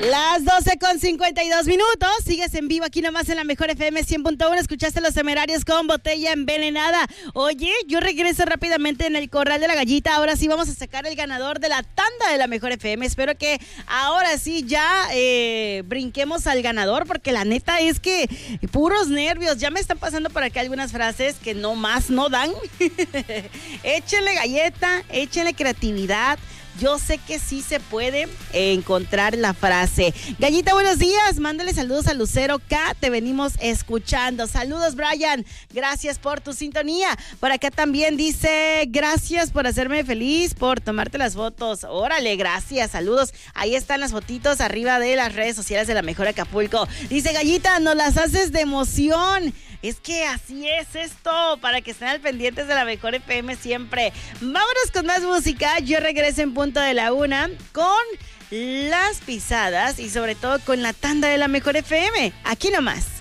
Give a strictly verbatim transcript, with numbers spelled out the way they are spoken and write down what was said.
Las doce con cincuenta y dos minutos, sigues en vivo aquí nomás en la Mejor F M cien punto uno, escuchaste Los Temerarios con Botella Envenenada. Oye, yo regreso rápidamente en el Corral de la Gallita, ahora sí vamos a sacar el ganador de la tanda de la Mejor F M, espero que ahora sí ya eh, brinquemos al ganador, porque la neta es que puros nervios, ya me están pasando por acá algunas frases que no más no dan. Échenle galleta, échenle creatividad. Yo sé que sí se puede encontrar la frase. Gallita, buenos días. Mándale saludos a Lucero K. Te venimos escuchando. Saludos, Brian. Gracias por tu sintonía. Por acá también dice, gracias por hacerme feliz, por tomarte las fotos. Órale, gracias. Saludos. Ahí están las fotitos arriba de las redes sociales de La Mejor Acapulco. Dice, Gallita, nos las haces de emoción. Es que así es esto, para que estén al pendientes de La Mejor F M siempre. Vámonos con más música. Yo regreso en punto de la una con las pisadas y sobre todo con la tanda de La Mejor F M. Aquí nomás.